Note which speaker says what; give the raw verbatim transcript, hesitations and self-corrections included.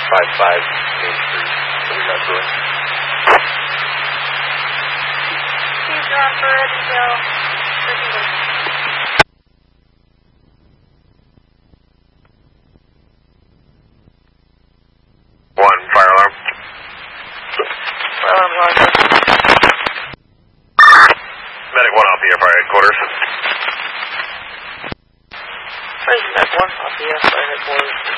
Speaker 1: five five Main Street. So we got brewing.
Speaker 2: Please draw for Evansville.
Speaker 1: One, fire alarm.
Speaker 2: Fire alarm, Roger.
Speaker 1: Medic one off the air fire headquarters.
Speaker 2: Medic one off the air fire headquarters.